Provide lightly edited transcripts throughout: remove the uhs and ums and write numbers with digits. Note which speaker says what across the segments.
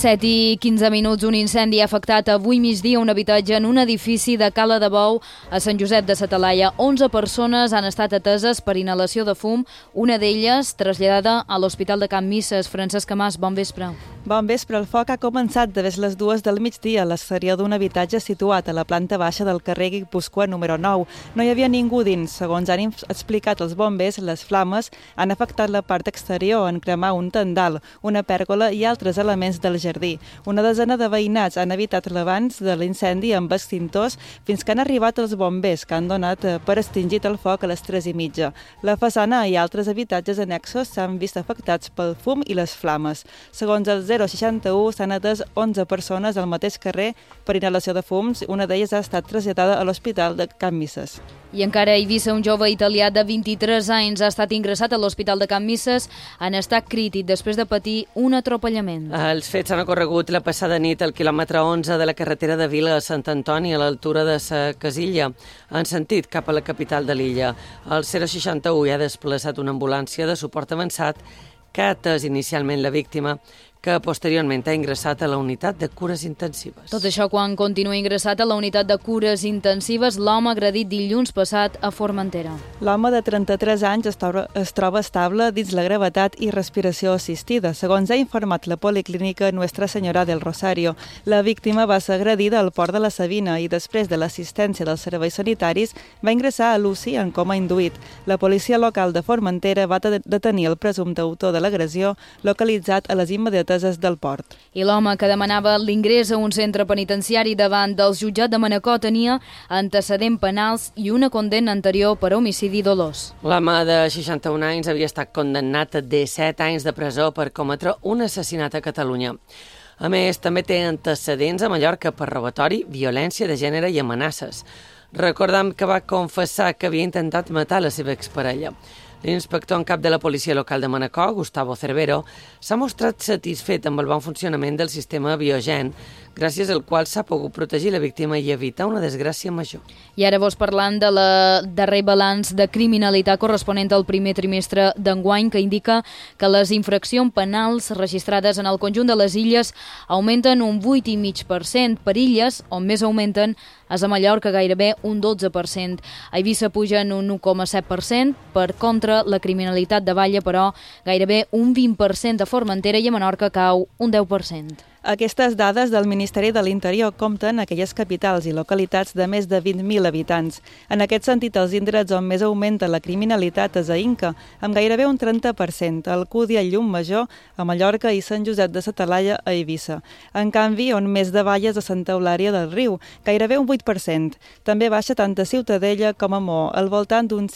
Speaker 1: 7:15, un incendi ha afectat avui migdia un habitatge en un edifici de Cala de Bou a Sant Josep de sa Talaia. 11 persones han estat ateses per inhalació de fum, una d'elles traslladada a l'Hospital de Can Misses. Francesc Mas, bon vespre.
Speaker 2: Bon vespre. El foc ha començat de les 2 del migdia a l'exterior d'un habitatge situat a la planta baixa del carrer Guipúscoa número 9. No hi havia ningú dins. Segons han explicat els bombers, les flames han afectat la part exterior en cremar un tendal, una pèrgola i altres elements del jardí. Una desena de veïnats han evitat l'avanç de l'incendi amb extintors fins que han arribat els bombers, que han donat per extingit el foc a les 3:30. La façana i altres habitatges annexos s'han vist afectats pel fum i les flames. Segons el 061, s'han atès 11 persones al mateix carrer per inhalació de fums. Una d'elles ha estat traslladada a l'Hospital de Can Misses.
Speaker 1: I encara a Eivissa, un jove italià de 23 anys ha estat ingressat a l'Hospital de Can Misses en estat crític després de patir un atropellament.
Speaker 3: Els fets han ocorregut la passada nit al quilòmetre 11 de la carretera de Vila a Sant Antoni, a l'altura de sa Casilla, en sentit cap a la capital de l'illa. El 061 ha desplaçat una ambulància de suport avançat que ha atès inicialment la víctima, que posteriorment ha ingressat a la unitat de cures intensives.
Speaker 1: Tot això quan continua ingressat a la unitat de cures intensives l'home agredit dilluns passat a Formentera.
Speaker 2: L'home de 33 anys es troba estable dins la gravetat i respiració assistida. Segons ha informat la Policlínica Nuestra Senyora del Rosario, la víctima va ser agredida al port de la Sabina i després de l'assistència dels serveis sanitaris va ingressar a l'UCI en coma induït. La policia local de Formentera va detenir el presumpte autor de l'agressió, localitzat a les immediates del port.
Speaker 1: I l'home que demanava l'ingrés a un centre penitenciari davant del jutjat de Manacor tenia antecedents penals i una condemna anterior per homicidi dolós.
Speaker 3: L'home de 61 anys havia estat condemnat a 17 anys de presó per cometre un assassinat a Catalunya. A més, també té antecedents a Mallorca per robatori, violència de gènere i amenaces. Recordem que va confessar que havia intentat matar la seva exparella. L'inspector en cap de la policia local de Manacor, Gustavo Cervero, s'ha mostrat satisfet amb el bon funcionament del sistema Biogen, gràcies al qual s'ha pogut protegir la víctima i evitar una desgràcia major.
Speaker 1: I ara parlant de la darrer balanç de criminalitat corresponent al primer trimestre d'enguany, que indica que les infraccions penals registrades en el conjunt de les illes augmenten un 8,5%. Per illes, on més augmenten, és a Mallorca gairebé un 12%. A Eivissa pugen un 1,7%, per contra la criminalitat de Balla, però, gairebé un 20%, a Formentera, i a Menorca cau un 10%.
Speaker 2: Aquestes dades del Ministeri de l'Interior compten aquelles capitals i localitats de més de 20.000 habitants. En aquest sentit, els indrets on més augmenta la criminalitat és a Inca, amb gairebé un 30%, a Alcúdia i Llumajor, a Mallorca, i Sant Josep de sa Talaia, a Eivissa. En canvi, on més davalla és a Santa Eulària del Riu, gairebé un 8%. També baixa tant a Ciutadella com a Mo, al voltant d'un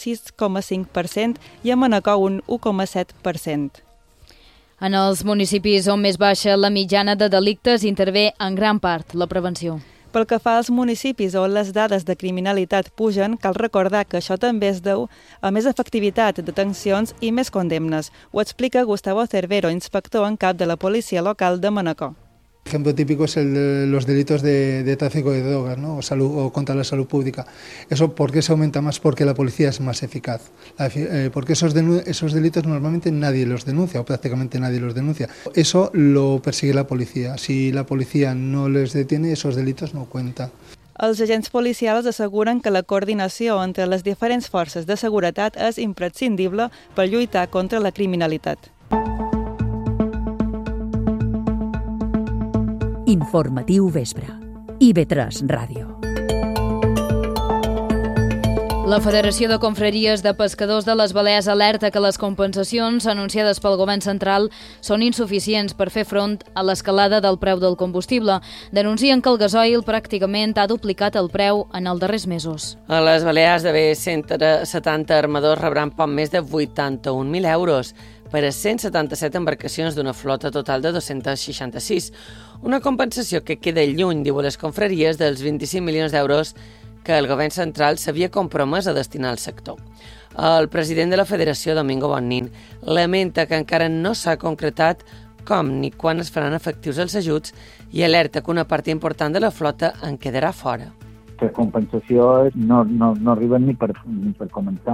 Speaker 2: 6,5%, i a Manacor un 1,7%.
Speaker 1: En els municipis on més baixa la mitjana de delictes intervé en gran part la prevenció.
Speaker 2: Pel que fa als municipis on les dades de criminalitat pugen, cal recordar que això també es deu a més efectivitat, detencions i més condemnes. Ho explica Gustavo Cervero, inspector en cap de la policia local de Manacor.
Speaker 4: Ejemplo típico es el de los delitos de tráfico de drogas, ¿no? o contra la salud pública. ¿Eso por qué se aumenta más? Porque la policía es más eficaz. Porque esos delitos normalmente nadie los denuncia, o prácticamente nadie los denuncia. Eso lo persigue la policía. Si la policía no les detiene, esos delitos no cuentan.
Speaker 2: Els agents policials asseguren que la coordinació entre les diferents forces de seguretat és imprescindible per lluitar contra la criminalitat.
Speaker 5: Informatiu vespre. IB3 Ràdio.
Speaker 1: La Federació de Confraries de Pescadors de les Balears alerta que les compensacions anunciades pel govern central són insuficients per fer front a l'escalada del preu del combustible. Denuncien que el gasoil pràcticament ha duplicat el preu en els darrers mesos.
Speaker 3: A les Balears, d'haver 170 armadors rebran poc més de 81.000 euros per a 177 embarcacions d'una flota total de 266. Una compensació que queda lluny, diu les confraries, dels 25 milions d'euros que el govern central s'havia compromès a destinar al sector. El president de la Federació, Domingo Bonnin, lamenta que encara no s'ha concretat com ni quan es faran efectius els ajuts i alerta que una part important de la flota en quedarà fora.
Speaker 6: La compensació no arriba ni per començar.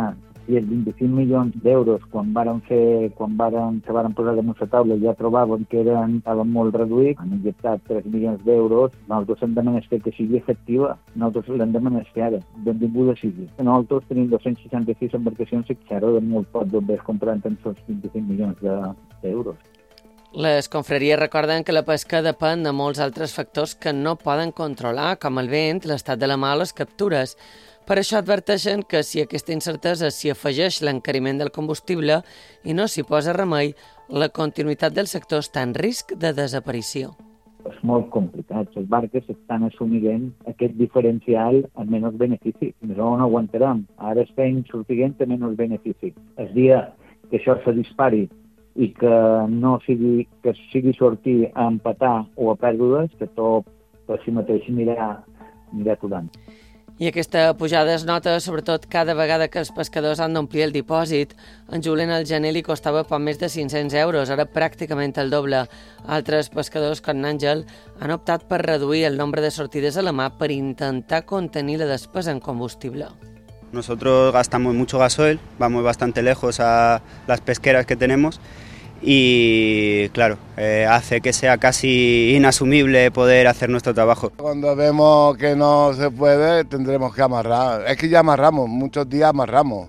Speaker 6: i els 25 milions d'euros quan se varen posar damunt la taula ja trobàvem que estaven molt reduïts, han injectat 3 milions d'euros, nosaltres hem de menester que sigui efectiva, nosaltres l'hem de menester ara, benvinguda sigui. Nosaltres tenim 266 embarcacions i xero de molt pocs bombers comprant amb els 25 milions d'euros.
Speaker 3: Les confraries recorden que la pesca depèn de molts altres factors que no poden controlar, com el vent, l'estat de la mà o les captures. Per això adverteixen que si aquesta incertesa s'hi afegeix l'encariment del combustible i no s'hi posa remei, la continuïtat del sector està en risc de desaparició.
Speaker 6: És molt complicat. Les barques estan assumint aquest diferencial amb menys benefici. Nosaltres no aguantarem. Ara estem sortint amb menys benefici. El dia que això se dispari i que no sigui sortir a empatar o a pèrdues, que tot per si mateix anirà aturant.
Speaker 3: I aquesta pujada es nota sobretot cada vegada que els pescadors han d'omplir el dipòsit. En Julen al gener li costava poc més de 500 euros, ara pràcticament el doble. Altres pescadors, com Àngel, han optat per reduir el nombre de sortides a la mà per intentar contenir la despesa en combustible.
Speaker 7: Nosotros gastamos mucho gasoil, vamos bastante lejos a las pesqueras que tenemos y claro, hace que sea casi inasumible poder hacer nuestro trabajo.
Speaker 8: Cuando vemos que no se puede tendremos que amarrar, es que ya amarramos, muchos días amarramos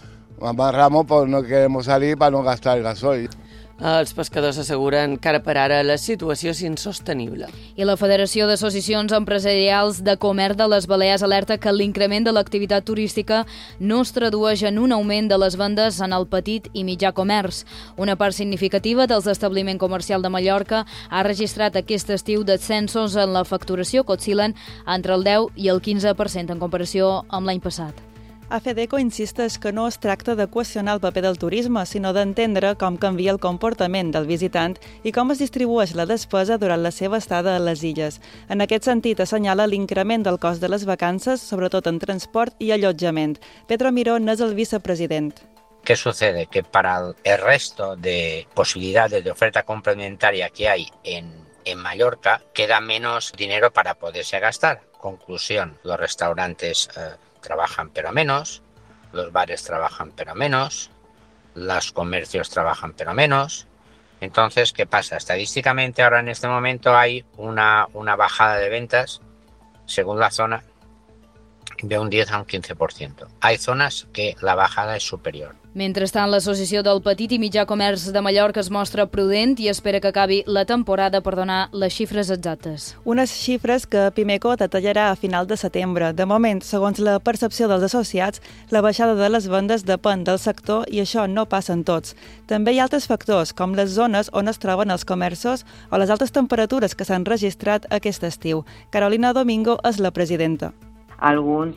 Speaker 8: pues no queremos salir para no gastar el gasoil.
Speaker 3: Els pescadors asseguren que ara per ara la situació és insostenible.
Speaker 1: I la Federació d'Associacions Empresarials de Comerç de les Balears alerta que l'increment de l'activitat turística no es tradueix en un augment de les vendes en el petit i mitjà comerç. Una part significativa dels establiments comercials de Mallorca ha registrat aquest estiu descensos en la facturació que oscil·len entre el 10 i el 15% en comparació amb l'any passat.
Speaker 2: AFEDECO insisteix que no es tracta de qüestionar el paper del turisme, sinó d'entendre com canvia el comportament del visitant i com es distribueix la despesa durant la seva estada a les illes. En aquest sentit, assenyala l'increment del cost de les vacances, sobretot en transport i allotjament. Pedro Mirón és el vicepresident.
Speaker 9: ¿Qué sucede? Que para el resto de posibilidades de oferta complementaria que hay en Mallorca, queda menos dinero para poderse gastar. Conclusión, los restaurantes trabajan pero menos, los bares trabajan pero menos, los comercios trabajan pero menos. Entonces, ¿qué pasa? Estadísticamente ahora en este momento hay una bajada de ventas, según la zona, de un 10 a un 15%. Hay zonas que la bajada es superior.
Speaker 1: Mentrestant, l'Associació del Petit i Mitjà Comerç de Mallorca es mostra prudent i espera que acabi la temporada per donar les xifres exactes.
Speaker 2: Unes xifres que Pimeco detallarà a final de setembre. De moment, segons la percepció dels associats, la baixada de les vendes depèn del sector i això no passa en tots. També hi ha altres factors, com les zones on es troben els comerços o les altes temperatures que s'han registrat aquest estiu. Carolina Domingo és la presidenta.
Speaker 10: Alguns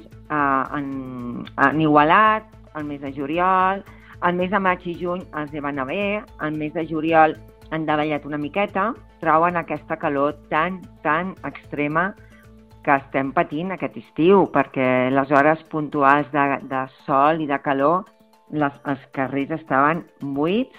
Speaker 10: han igualat, el mes de juliol, el mes de maig i juny els va anar bé, el mes de juliol han davallat una miqueta, troben aquesta calor tan extrema que estem patint aquest estiu, perquè les hores puntuals de sol i de calor, els carrers estaven buits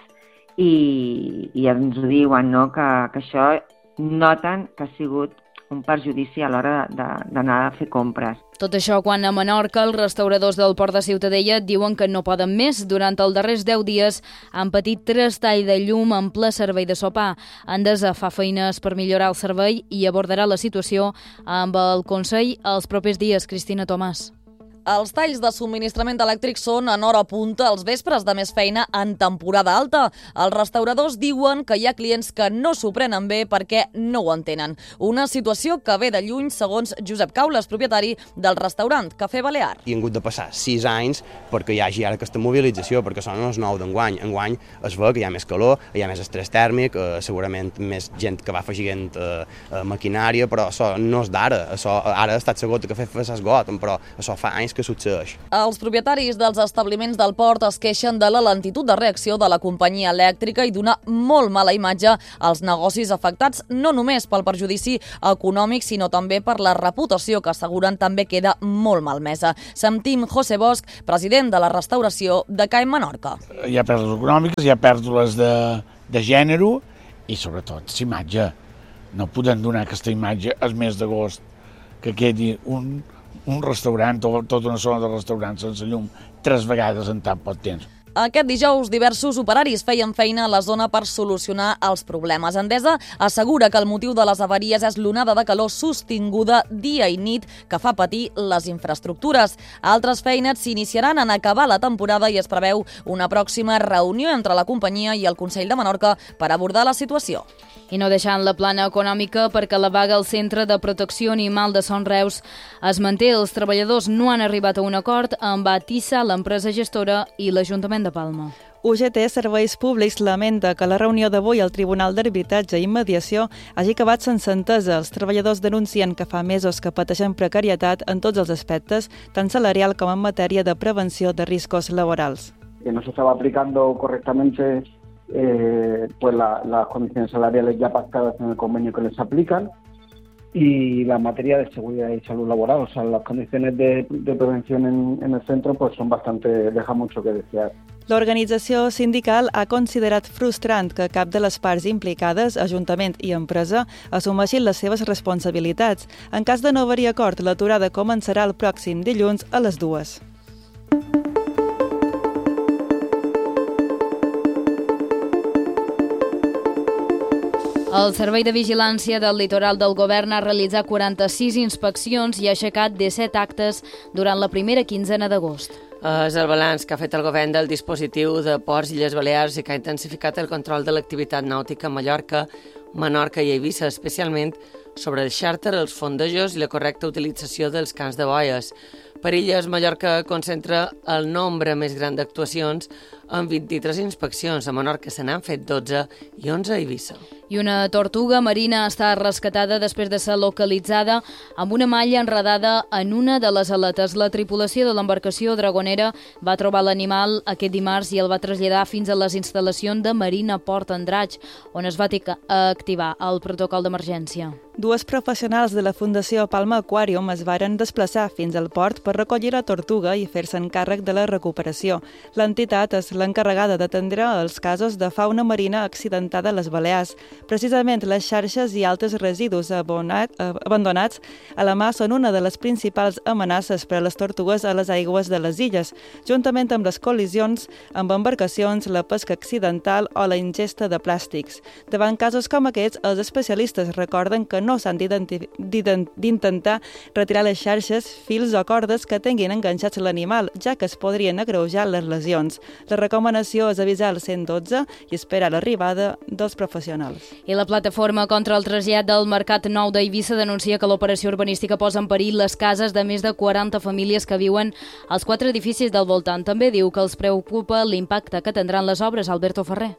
Speaker 10: i ens ho diuen, no? que això noten que ha sigut un perjudici a l'hora d'anar a fer compres.
Speaker 1: Tot això quan a Menorca els restauradors del Port de Ciutadella diuen que no poden més. Durant els darrers 10 dies han patit 3 talls de llum en ple servei de sopar. Endesa fa feines per millorar el servei i abordarà la situació amb el Consell els propers dies. Cristina Tomàs.
Speaker 11: Els talls de subministrament elèctric són en hora punta als vespres de més feina en temporada alta. Els restauradors diuen que hi ha clients que no s'ho prenen bé perquè no ho entenen. Una situació que ve de lluny, segons Josep Caules, propietari del restaurant Cafè Balear.
Speaker 12: Hi ha hagut de passar 6 anys perquè hi hagi ara aquesta mobilització, perquè són els 9 d'enguany. Enguany es veu que hi ha més calor, hi ha més estrès tèrmic, segurament més gent que va afegint maquinària, però això no és d'ara. Ara ha estat segur que s'esgot, però això fa anys que succeeix.
Speaker 11: Els propietaris dels establiments del port es queixen de la lentitud de reacció de la companyia elèctrica i d'una molt mala imatge als negocis afectats, no només pel perjudici econòmic, sinó també per la reputació que asseguren també queda molt malmesa. Sentim José Bosch, president de la restauració de CAE Menorca.
Speaker 13: Hi ha pèrdues econòmiques, hi ha pèrdues de gènere i sobretot l'imatge. No podem donar aquesta imatge al mes d'agost que quedi un un restaurant, tota una zona de restaurants sense llum, 3 vegades en tan poc temps.
Speaker 11: Aquest dijous, diversos operaris feien feina a la zona per solucionar els problemes. Endesa assegura que el motiu de les avaries és l'onada de calor sostinguda dia i nit que fa patir les infraestructures. Altres feines s'iniciaran en acabar la temporada i es preveu una pròxima reunió entre la companyia i el Consell de Menorca per abordar la situació.
Speaker 1: I no deixant la plana econòmica perquè la vaga al Centre de Protecció Animal de Son Reus es manté. Els treballadors no han arribat a un acord amb Atissa, l'empresa gestora, i l'Ajuntament de Palma.
Speaker 2: UGT Serveis Públics lamenta que la reunió d'avui al Tribunal d'Arbitratge i Mediació hagi acabat sense entesa. Els treballadors denuncien que fa mesos que pateixen precarietat en tots els aspectes, tant salarial com en matèria de prevenció de riscos laborals.
Speaker 14: Que no se estaba aplicando correctamente pues las condiciones salariales ya pactadas en el convenio que les aplican y la materia de seguridad y salud laboral, o sea, las condiciones de prevención en el centro pues son deja mucho que desear.
Speaker 2: L'organització sindical ha considerat frustrant que cap de les parts implicades, Ajuntament i empresa, assumeixin les seves responsabilitats. En cas de no haver-hi acord, l'aturada començarà el pròxim dilluns a les 2.
Speaker 1: El Servei de Vigilància del Litoral del Govern ha realitzat 46 inspeccions i ha aixecat 17 actes durant la primera quinzena d'agost.
Speaker 3: És el balanç que ha fet el govern del dispositiu de Ports i Illes Balears i que ha intensificat el control de l'activitat nàutica a Mallorca, Menorca i Eivissa, especialment sobre el xàrter, els fondejos i la correcta utilització dels camps de boies. Per Illes, Mallorca concentra el nombre més gran d'actuacions amb 23 inspeccions. A Menorca se n'han fet 12 i 11 a Eivissa.
Speaker 1: I una tortuga marina està rescatada després de ser localitzada amb una malla enredada en una de les aletes. La tripulació de l'embarcació dragonera va trobar l'animal aquest dimarts i el va traslladar fins a les instal·lacions de Marina Port Andratx, on es va activar el protocol d'emergència.
Speaker 2: 2 professionals de la Fundació Palma Aquarium es varen desplaçar fins al port per recollir la tortuga i fer-se'n càrrec de la recuperació. L'entitat és l'encarregada d'atendre els casos de fauna marina accidentada a les Balears. Precisament les xarxes i altres residus abandonats a la mar són una de les principals amenaces per a les tortugues a les aigües de les illes, juntament amb les col·lisions amb embarcacions, la pesca accidental o la ingesta de plàstics. Davant casos com aquests, els especialistes recorden que no s'han d'intentar retirar les xarxes, fils o cordes que tinguin enganxats l'animal, ja que es podrien agreujar les lesions. La recomanació és avisar al 112 i esperar l'arribada dels professionals.
Speaker 1: I la plataforma contra el trasllat del Mercat Nou d'Eivissa denuncia que l'operació urbanística posa en perill les cases de més de 40 famílies que viuen als 4 edificis del voltant. També diu que els preocupa l'impacte que tindran les obres. Alberto Ferrer.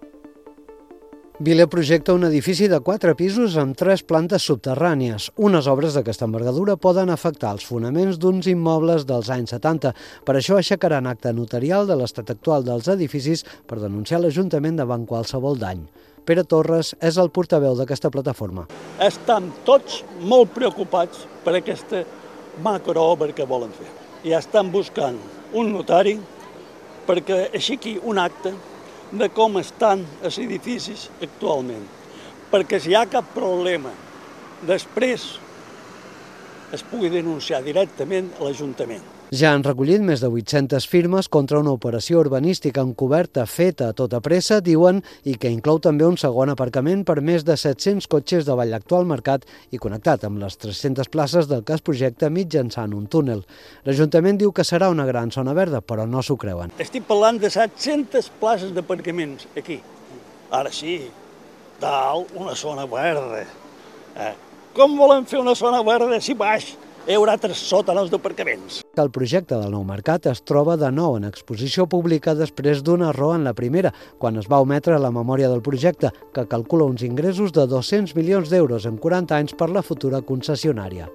Speaker 15: Vile projecta un edifici de 4 pisos amb 3 plantes subterrànies. Unes obres d'aquesta envergadura poden afectar els fonaments d'uns immobles dels anys 70. Per això aixecaran acte notarial de l'estat actual dels edificis per denunciar l'Ajuntament davant qualsevol dany. Pere Torres és el portaveu d'aquesta plataforma.
Speaker 16: Estan tots molt preocupats per aquesta macroobra que volen fer. I estan buscant un notari perquè aixequi un acte de com estan els edificis actualment. Perquè si hi ha cap problema, després es pugui denunciar directament a l'Ajuntament.
Speaker 15: Ja han recollit més de 800 firmes contra una operació urbanística encoberta feta a tota pressa, diuen, i que inclou també un segon aparcament per més de 700 cotxes davall l'actual mercat i connectat amb les 300 places del que es projecta mitjançant un túnel. L'Ajuntament diu que serà una gran zona verda, però no s'ho creuen.
Speaker 16: Estic parlant de 700 places d'aparcaments aquí. Ara sí, dalt una zona verda. Com volen fer una zona verda si baix hi haurà 3 sòtans d'aparcaments?
Speaker 15: El projecte del nou mercat es troba de nou en exposició pública després d'un error en la primera, quan es va ometre la memòria del projecte, que calcula uns ingressos de 200 milions d'euros en 40 anys per la futura concessionària.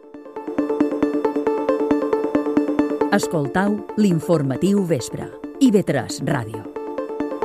Speaker 5: Escoltau l'informatiu vespre. IB3 Ràdio.